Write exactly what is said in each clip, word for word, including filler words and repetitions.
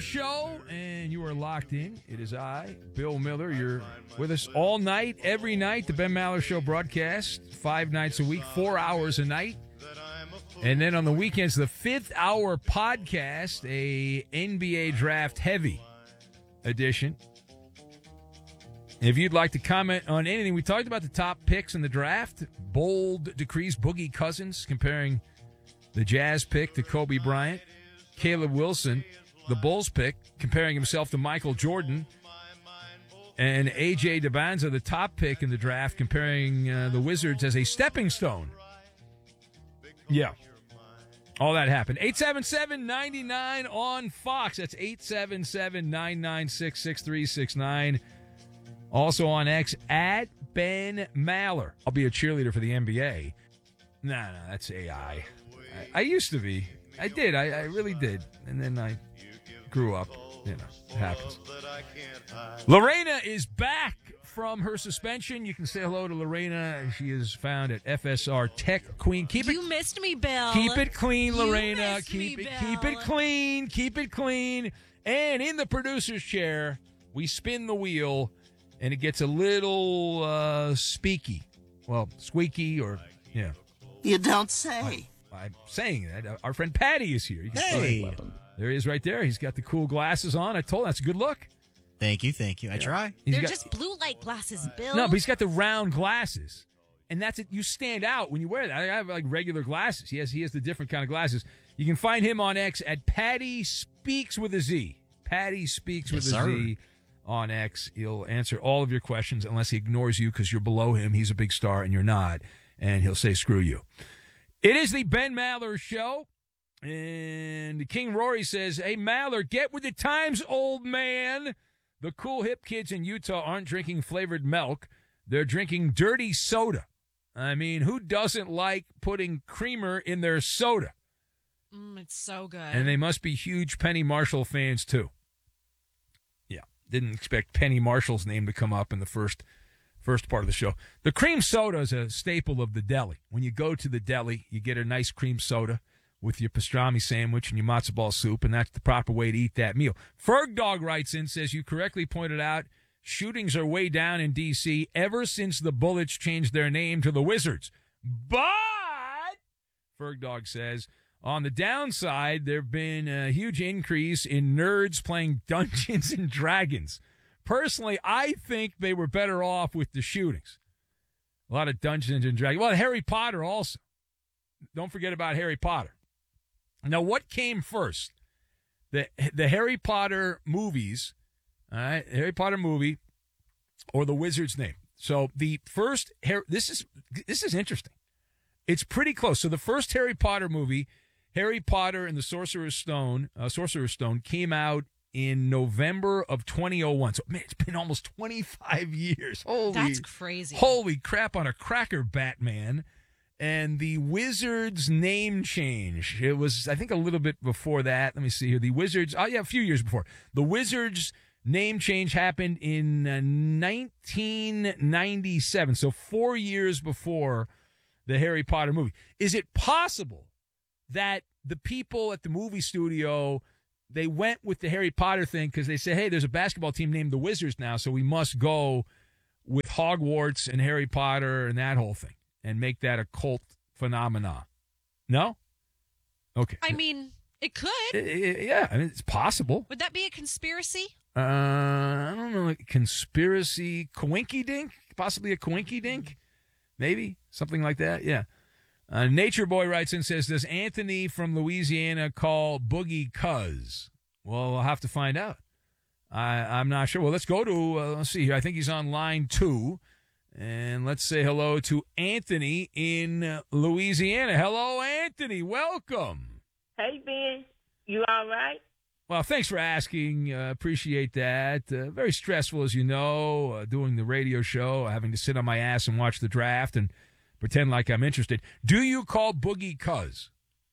Show, and you are locked in. It is I, Bill Miller. You're with us all night, every night. The Ben Maller Show broadcast, five nights a week, four hours a night. And then on the weekends, the fifth hour podcast, a N B A draft heavy edition. If you'd like to comment on anything, we talked about the top picks in the draft. Bold decrees, Boogie Cousins comparing the Jazz pick to Kobe Bryant. Caleb Wilson, the Bulls pick, comparing himself to Michael Jordan. And A J DeBanza, the top pick in the draft, comparing uh, the Wizards as a stepping stone. Yeah. All that happened. eight seven seven, nine nine on Fox. That's eight seven seven, nine nine six, six three six nine. Also on X, at Ben Maller. I'll be a cheerleader for the N B A. No, no, that's A I. I, I used to be. I did. I, I really did. And then I grew up. You know, it happens. Lorena is back from her suspension. You can say hello to Lorena. She is found at F S R Tech Queen. Keep it. You missed me, Bill. Keep it clean, You Lorena. missed Keep me, it. Bill. Keep it clean. Keep it clean. And in the producer's chair, we spin the wheel, and it gets a little uh, speaky. Well, squeaky, or yeah. You don't say. I, I'm saying that. Our friend Patty is here. You can Hey. There he is right there. He's got the cool glasses on. I told him that's a good look. Thank you, thank you. I try. He's They're got- just blue light glasses, Bill. No, but he's got the round glasses. And that's it. You stand out when you wear that. I have like regular glasses. He has he has the different kind of glasses. You can find him on X at Patty Speaks with a Z. Patty Speaks with Yes, a sir. Z on X. He'll answer all of your questions unless he ignores you because you're below him. He's a big star and you're not. And he'll say, screw you. It is the Ben Maller Show. And King Rory says, hey, Maller, get with the times, old man. The cool hip kids in Utah aren't drinking flavored milk. They're drinking dirty soda. I mean, who doesn't like putting creamer in their soda? Mm, it's so good. And they must be huge Penny Marshall fans, too. Yeah, didn't expect Penny Marshall's name to come up in the first first part of the show. The cream soda is a staple of the deli. When you go to the deli, you get a nice cream soda with your pastrami sandwich and your matzo ball soup, and that's the proper way to eat that meal. Ferg Dog writes in, says, you correctly pointed out, shootings are way down in D C ever since the Bullets changed their name to the Wizards. But, Ferg Dog says, on the downside, there have been a huge increase in nerds playing Dungeons and Dragons. Personally, I think they were better off with the shootings. A lot of Dungeons and Dragons. Well, Harry Potter also. Don't forget about Harry Potter. Now, what came first? The the Harry Potter movies, all right, Harry Potter movie, or the Wizard's name? So the first Harry, this is this is interesting. It's pretty close. So the first Harry Potter movie, Harry Potter and the Sorcerer's Stone, uh, Sorcerer's Stone, came out in November of twenty oh one. So man, it's been almost twenty-five years. Holy, That's crazy. Holy crap on a cracker, Batman. And the Wizards name change, it was, I think, a little bit before that. Let me see here. The Wizards, oh, yeah, a few years before. The Wizards name change happened in uh, nineteen ninety-seven, so four years before the Harry Potter movie. Is it possible that the people at the movie studio, they went with the Harry Potter thing because they said, hey, there's a basketball team named the Wizards now, so we must go with Hogwarts and Harry Potter and that whole thing, and make that a cult phenomenon? No? Okay. I mean, it could. I- I- yeah, I mean, it's possible. Would that be a conspiracy? Uh, I don't know, like conspiracy, coinky dink? Possibly a coinky dink? Maybe? Something like that? Yeah. Uh, Nature Boy writes in and says, does Anthony from Louisiana call Boogie Cuz? Well, I'll have to find out. I, I'm not sure. Well, let's go to, uh, let's see here. I think he's on line two. And let's say hello to Anthony in uh, Louisiana. Hello, Anthony. Welcome. Hey, Ben. You all right? Well, thanks for asking. Uh, appreciate that. Uh, very stressful, as you know, uh, doing the radio show, having to sit on my ass and watch the draft and pretend like I'm interested. Do you call Boogie Cuz?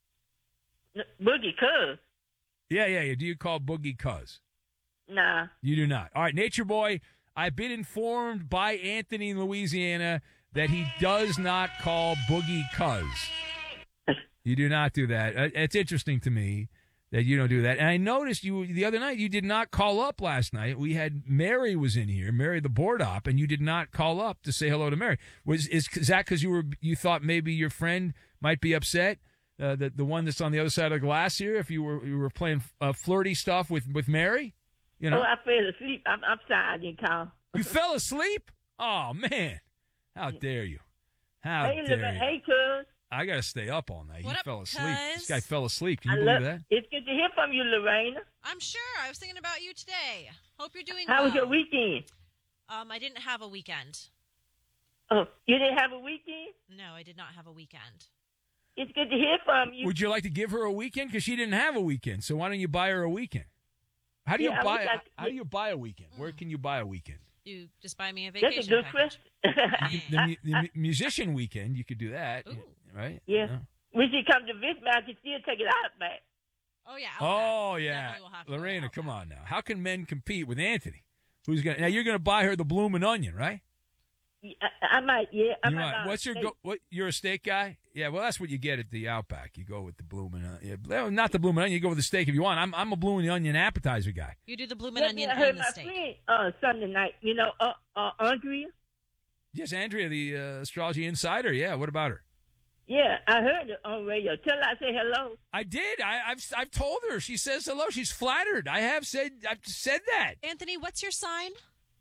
N- Boogie Cuz? Yeah, yeah, yeah. Do you call Boogie Cuz? Nah. You do not. All right, Nature Boy, I've been informed by Anthony in Louisiana that he does not call Boogie Cuz. You do not do that. Uh, it's interesting to me that you don't do that. And I noticed you the other night, you did not call up last night. We had Mary was in here, Mary the board op, and you did not call up to say hello to Mary. Was is, is that because you were you thought maybe your friend might be upset, uh, the the one that's on the other side of the glass here? If you were you were playing uh, flirty stuff with, with Mary, you know. Oh, I fell asleep. I'm, I'm sorry I didn't call. You fell asleep? Oh man, how dare you? How Hey, dare Lorraine. you? Hey, cuz. I gotta stay up all night. What he up, fell asleep. This cuz? guy fell asleep. Can I you love, believe that? It's good to hear from you, Lorena. I'm sure. I was thinking about you today. Hope you're doing How well. was your weekend? Um, I didn't have a weekend. Oh, you didn't have a weekend? No, I did not have a weekend. It's good to hear from you. Would you like to give her a weekend? Because she didn't have a weekend. So why don't you buy her a weekend? How do you Yeah, I buy? would like- how do you buy a weekend? Where can you buy a weekend? You just buy me a vacation That's a good package. question. The, mu- the mu- musician weekend, you could do that, Ooh. right? Yeah. No. When she comes to visit me, I can still take it out back. Oh yeah. Outback. Oh yeah, Definitely will have to go Lorena, Outback. come on now. How can men compete with Anthony? Who's gonna now? You're gonna buy her the bloomin' onion, right? I, I might, yeah. I You might might- not what's your stay. go? What you're a steak guy? Yeah, well that's what you get at the Outback. You go with the bloomin' onion. Yeah, not the bloomin' onion. You go with the steak if you want. I'm I'm a bloomin' onion appetizer guy. You do the bloomin' Yeah, onion I heard and the my steak. friend uh, Sunday night, you know, uh, uh, Andrea. Yes, Andrea, the uh, astrology insider. Yeah, what about her? Yeah, I heard it on radio. Tell her I say hello. I did. I, I've I've told her. She says hello. She's flattered. I have said I've said that. Anthony, what's your sign?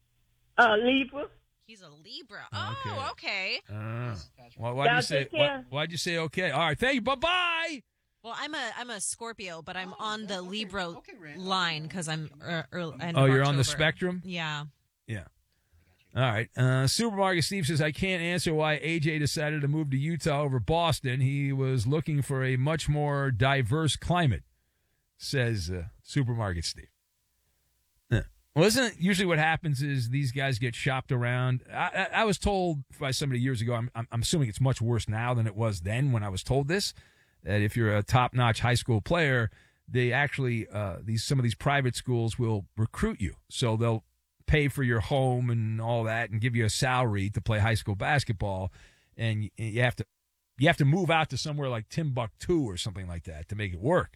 Uh, Libra. He's a Libra. Oh, okay. Uh, why, why'd you Y'all say? take Why, care. why'd you say okay? All right, thank you. Bye bye. Well, I'm a I'm a Scorpio, but I'm on the Libra line because I'm uh, early, end Oh, of you're on the October. spectrum. Yeah. Yeah. All right. Uh, Supermarket Steve says, I can't answer why A J decided to move to Utah over Boston. He was looking for a much more diverse climate, says uh, Supermarket Steve. Yeah. Well, isn't it usually what happens is these guys get shopped around? I, I, I was told by somebody years ago, I'm, I'm, I'm assuming it's much worse now than it was then when I was told this, that if you're a top-notch high school player, they actually, uh, these some of these private schools will recruit you. So they'll pay for your home and all that and give you a salary to play high school basketball, and you, you have to you have to move out to somewhere like Timbuktu or something like that to make it work.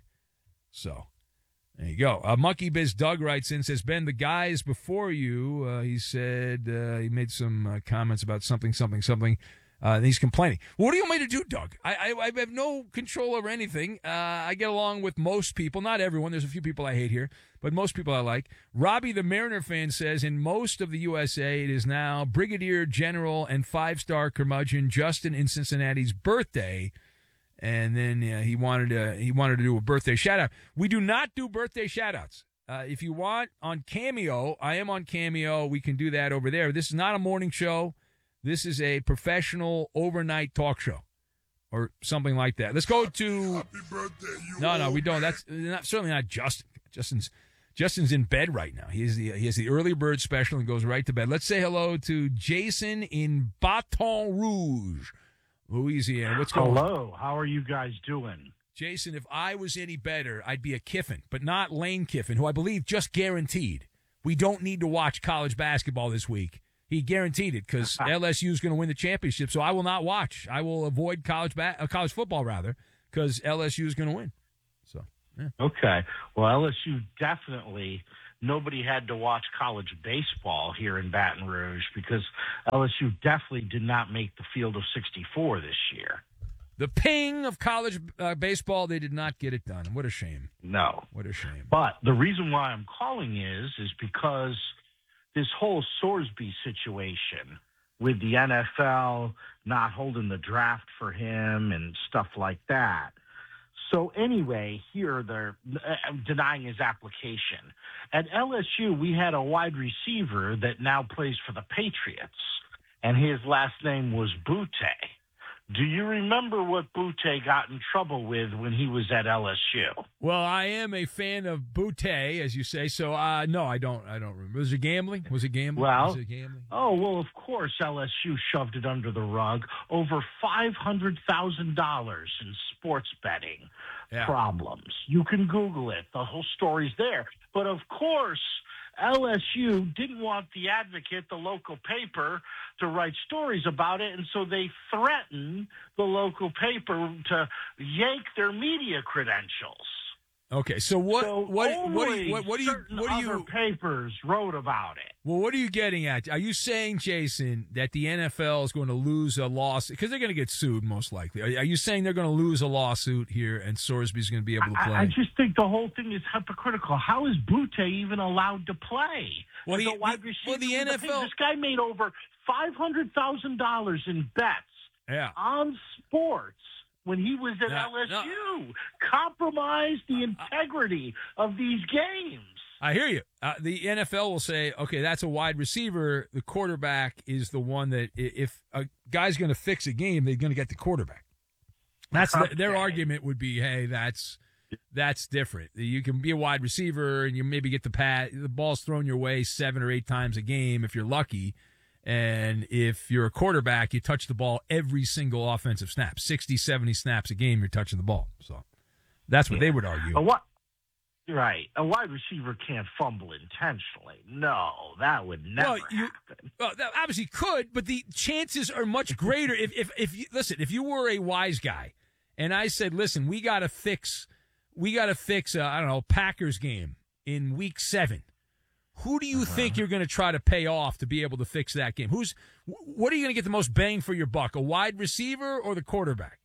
So there you go. Uh, Monkey Biz Doug writes in, says, Ben, the guys before you, uh, he said uh, he made some uh, comments about something, something, something. Uh, and he's complaining. Well, what do you want me to do, Doug? I, I, I have no control over anything. Uh, I get along with most people. Not everyone. There's a few people I hate here, but most people I like. Robbie, the Mariner fan, says in most of the U S A, it is now Brigadier General and five-star curmudgeon Justin in Cincinnati's birthday. And then uh, he wanted to he wanted to do a birthday shout-out. We do not do birthday shout-outs. Uh, if you want, on Cameo, I am on Cameo. We can do that over there. This is not a morning show. This is a professional overnight talk show or something like that. Let's go to. Happy birthday, you no, no, we don't. That's not, certainly not Justin. Justin's Justin's in bed right now. He has the he has the early bird special and goes right to bed. Let's say hello to Jason in Baton Rouge, Louisiana. What's going on? Hello. How are you guys doing? Jason, if I was any better, I'd be a Kiffin, but not Lane Kiffin, who I believe just guaranteed we don't need to watch college basketball this week. He guaranteed it because L S U is going to win the championship, so I will not watch. I will avoid college ba- uh, college football, rather, because L S U is going to win. So, yeah. Okay. Well, L S U definitely, nobody had to watch college baseball here in Baton Rouge because L S U definitely did not make the field of sixty-four this year. The ping of college uh, baseball, they did not get it done. What a shame. No. What a shame. But the reason why I'm calling is, is because this whole Sorsby situation with the N F L not holding the draft for him and stuff like that. So anyway, here they're uh, denying his application. At L S U, we had a wide receiver that now plays for the Patriots, and his last name was Butte. Do you remember what Butte got in trouble with when he was at L S U? Well, I am a fan of Butte, as you say. So, uh, no, I don't. I don't remember. Was it gambling? Was it gambling? Well, was it gambling? Oh, well, of course, L S U shoved it under the rug. Over five hundred thousand dollars in sports betting Yeah. problems. You can Google it. The whole story's there. But, of course, L S U didn't want the Advocate, the local paper, to write stories about it, and so they threatened the local paper to yank their media credentials. Okay, so what? So what? What? Do only you, what? What do you? certain What do you? other papers wrote about it. Well, what are you getting at? Are you saying, Jason, that the N F L is going to lose a lawsuit because they're going to get sued most likely? Are, are you saying they're going to lose a lawsuit here and Sorsby's going to be able to play? I, I just think the whole thing is hypocritical. How is Butte even allowed to play? Well, As the, a wide the- receiver well, the with N F L. This guy made over five hundred thousand dollars in bets Yeah. on sports when he was at No, L S U. no. Compromised the integrity of these games. I hear you. Uh, the N F L will say, okay, that's a wide receiver. The quarterback is the one that i- if a guy's going to fix a game, they're going to get the quarterback. That's the, their Okay. argument would be, hey, that's that's different. You can be a wide receiver and you maybe get the pat, the ball's thrown your way seven or eight times a game if you're lucky. And if you're a quarterback, you touch the ball every single offensive snap, sixty, seventy snaps a game, you're touching the ball. So that's what Yeah. they would argue. A what? Right. A wide receiver can't fumble intentionally. No, that would never Well, you- happen. Well, that obviously could, but the chances are much greater. If, if, if you, listen, if you were a wise guy and I said, listen, we got to fix, we got to fix, a, I don't know, Packers game in week seven. Who do you Uh-huh. think you're going to try to pay off to be able to fix that game? Who's, wh- what are you going to get the most bang for your buck? A wide receiver or the quarterback?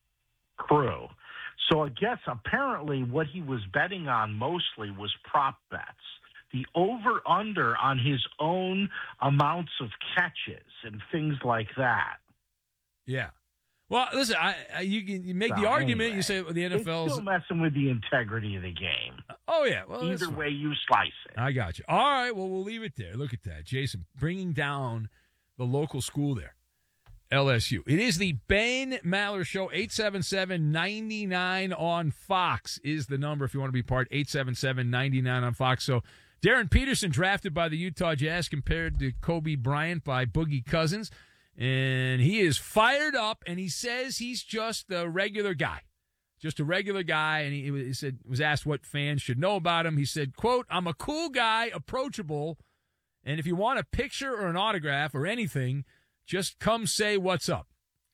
Crew. So I guess apparently what he was betting on mostly was prop bets. The over-under on his own amounts of catches and things like that. Yeah. Well, listen, I, I you can you make the So, argument. anyway, You say well, the It's N F L's. still messing with the integrity of the game. Oh yeah. Well, that's Either fine. way you slice it. I got you. All right. Well, we'll leave it there. Look at that, Jason, bringing down the local school there, L S U. It is the Ben Maller Show. eight seven seven, nine nine on Fox is the number if you want to be part. eight seven seven, nine nine on Fox. So Darren Peterson drafted by the Utah Jazz compared to Kobe Bryant by Boogie Cousins. And he is fired up, and he says he's just a regular guy. Just a regular guy, and he, he said was asked what fans should know about him. He said, quote, I'm a cool guy, approachable, and if you want a picture or an autograph or anything, just come say what's up.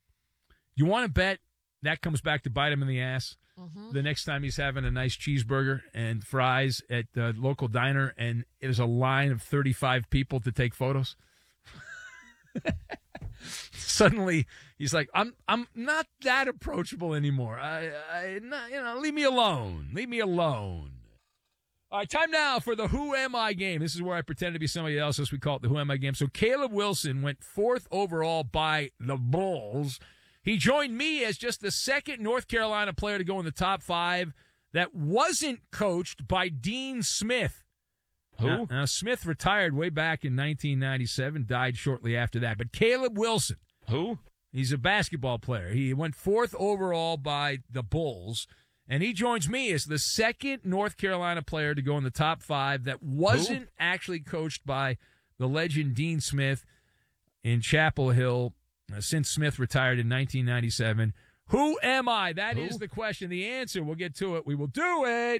You want to bet that comes back to bite him in the ass Mm-hmm. the next time he's having a nice cheeseburger and fries at the local diner, and there's a line of thirty-five people to take photos? Suddenly, he's like, "I'm I'm not that approachable anymore. I, I not, you know, leave me alone. Leave me alone." All right, time now for the Who Am I game. This is where I pretend to be somebody else, as we call it the Who Am I game. So Caleb Wilson went fourth overall by the Bulls. He joined me as just the second North Carolina player to go in the top five that wasn't coached by Dean Smith. Who? Now, now, Smith retired way back in nineteen ninety-seven, died shortly after that. But Caleb Wilson, Who? he's a basketball player. He went fourth overall by the Bulls, and he joins me as the second North Carolina player to go in the top five that wasn't actually coached by the legend Dean Smith in Chapel Hill uh, since Smith retired in nineteen ninety-seven. Who am I? That Who? is the question. The answer, we'll get to it. We will do it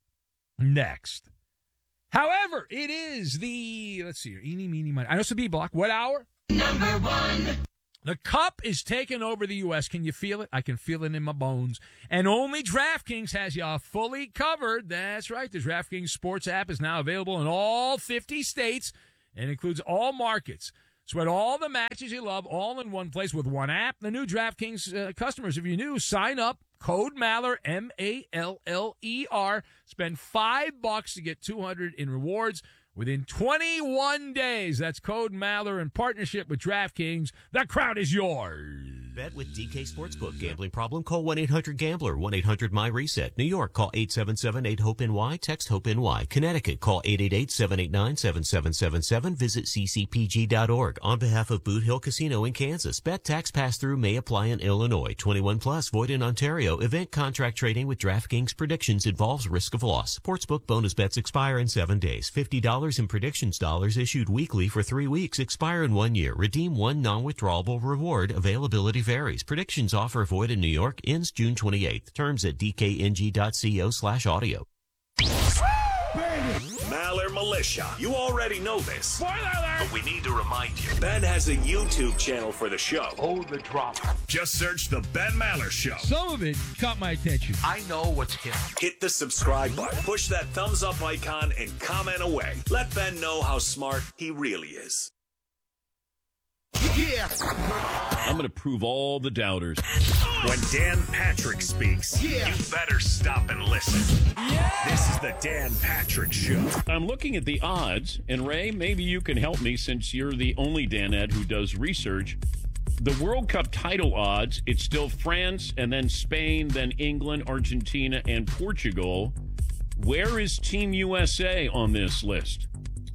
next. However, it is the, let's see here, eeny, meeny, miny. I know it's a B block. What hour? Number one. The Cup is taking over the U S. Can you feel it? I can feel it in my bones. And only DraftKings has you fully covered. That's right. The DraftKings Sports app is now available in all fifty states and includes all markets. Sweat all the matches you love all in one place with one app. The new DraftKings uh, customers, if you're new, sign up. Code Maller, M A L L E R. Spend five bucks to get two hundred in rewards within twenty-one days. That's Code Maller in partnership with DraftKings. The crowd is yours. Bet with D K Sportsbook. Gambling problem? Call one eight hundred gambler. one eight hundred my reset. New York, call eight seven seven eight hope N Y. Text HOPE-N Y. Connecticut, call eight eight eight seven eight nine seven seven seven seven. Visit c c p g dot org. On behalf of Boot Hill Casino in Kansas, bet tax pass-through may apply in Illinois. twenty-one plus, void in Ontario. Event contract trading with DraftKings predictions involves risk of loss. Sportsbook bonus bets expire in seven days. fifty dollars in predictions dollars issued weekly for three weeks. Expire in one year. Redeem one non-withdrawable reward. Availability varies. Predictions offer void in New York. Ends June twenty-eighth. Terms at d k n g dot co slash audio. Maller militia. You already know this. Spoiler alert! But we need to remind you. Ben has a YouTube channel for the show. Oh, the drop. Just search The Ben Maller Show. Some of it caught my attention. I know what's hip. Hit the subscribe button, push that thumbs up icon, and comment away. Let Ben know how smart he really is. Yeah. I'm going to prove all the doubters. When Dan Patrick speaks, Yeah. you better stop and listen. Yeah. This is the Dan Patrick Show. I'm looking at the odds, and Ray, maybe you can help me since you're the only Danette who does research. The World Cup title odds, it's still France, and then Spain, then England, Argentina, and Portugal. Where is Team U S A on this list?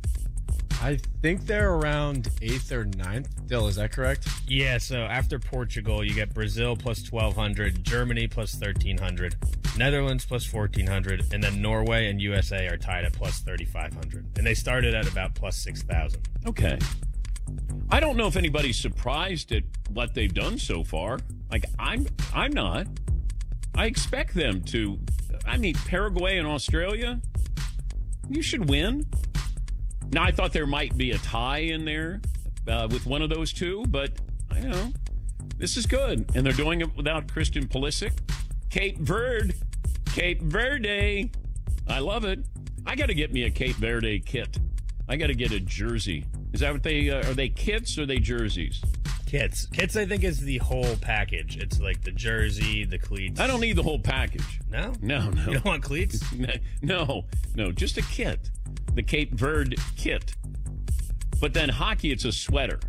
I think they're around eighth or ninth. Dill, is that correct? Yeah, so after Portugal, you get Brazil plus twelve hundred, Germany plus thirteen hundred, Netherlands plus fourteen hundred, and then Norway and U S A are tied at plus thirty-five hundred. And they started at about plus six thousand. Okay. I don't know if anybody's surprised at what they've done so far. Like, I'm I'm not. I expect them to. I mean, Paraguay and Australia, you should win. Now, I thought there might be a tie in there uh, with one of those two, but, I don't know. This is good. And they're doing it without Christian Pulisic. Cape Verde. Cape Verde. I love it. I got to get me a Cape Verde kit. I got to get a jersey. Is that what they, uh, are they kits or are they jerseys? Kits. Kits, I think, is the whole package. It's like the jersey, the cleats. I don't need the whole package. No? No, no. You don't want cleats? No, no, just a kit. The Cape Verde kit. But then hockey, it's a sweater.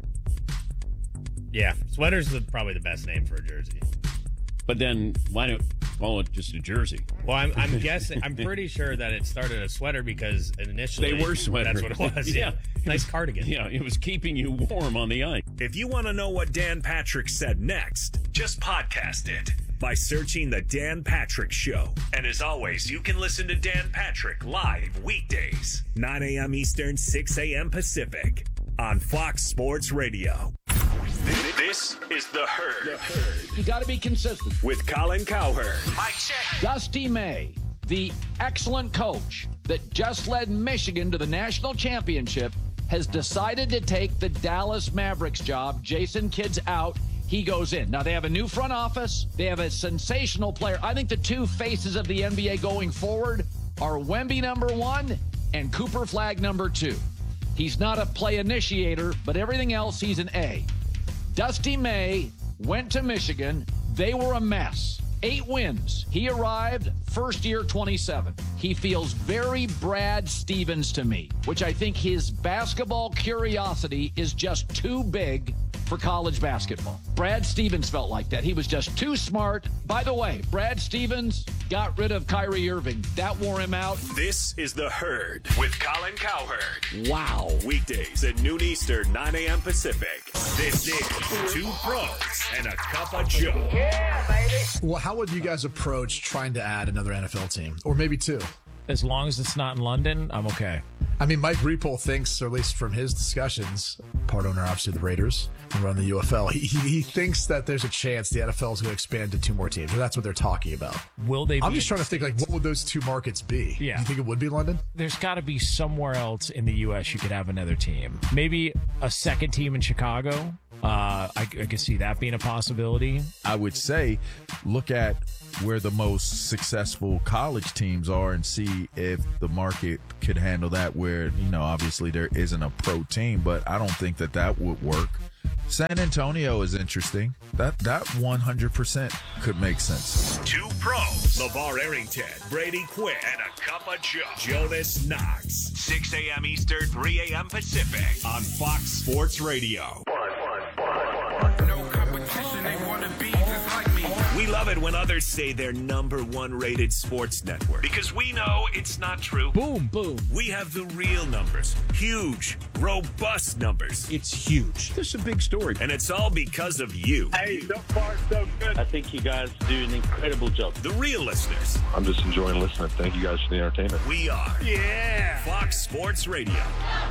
Yeah, sweater's the, probably the best name for a jersey. But then why don't call it just a jersey? Well, I'm, I'm guessing, I'm pretty sure that it started a sweater because initially they were sweaters. That's what it was. Yeah. yeah. Nice cardigan. Yeah, it was keeping you warm on the ice. If you want to know what Dan Patrick said next, just podcast it by searching The Dan Patrick Show. And as always, you can listen to Dan Patrick live weekdays, nine a.m. Eastern, six a.m. Pacific, on Fox Sports Radio. This is The Herd. The Herd. You got to be consistent. With Colin Cowherd. Mike check. Dusty May, the excellent coach that just led Michigan to the national championship, has decided to take the Dallas Mavericks job. Jason Kidd's out. He goes in. Now, they have a new front office. They have a sensational player. I think the two faces of the N B A going forward are Wemby number one and Cooper Flagg number two. He's not a play initiator, but everything else, he's an A. Dusty May went to Michigan. They were a mess. Eight wins. He arrived first year twenty-seven. He feels very Brad Stevens to me, which I think his basketball curiosity is just too big for college basketball. Brad Stevens felt like that. He was just too smart. By the way, Brad Stevens got rid of Kyrie Irving. That wore him out. This is The Herd with Colin Cowherd. Wow. Weekdays at noon Eastern, nine a.m. Pacific. This is Two Pros and a Cup of Joe. Yeah, baby. Well, how would you guys approach trying to add another N F L team? Or maybe two? As long as it's not in London, I'm okay. I mean, Mike Repole thinks, or at least from his discussions, part owner, obviously, the Raiders, and run the U F L, he, he thinks that there's a chance the N F L is going to expand to two more teams. Or that's what they're talking about. Will they? I'm be just trying to think, like, what would those two markets be? Yeah. You think it would be London? There's got to be somewhere else in the U S you could have another team. Maybe a second team in Chicago. Uh, I, I could see that being a possibility. I would say look at where the most successful college teams are and see if the market could handle that, where, you know, obviously there isn't a pro team, but I don't think that that would work. San Antonio is interesting. That that one hundred percent could make sense. Two pros, LeVar Arrington, Brady Quinn, and a cup of Joe. Jonas Knox, six a.m. Eastern, three a.m. Pacific, on Fox Sports Radio. No competition, they want to be just like me. We love it when others say they're number one rated sports network, because we know it's not true. Boom, boom. We have the real numbers. Huge, robust numbers. It's huge. This is a big story. And it's all because of you. Hey, so far, so good. I think you guys do an incredible job. The real listeners. I'm just enjoying listening. Thank you guys for the entertainment. We are. Yeah. Fox Sports Radio.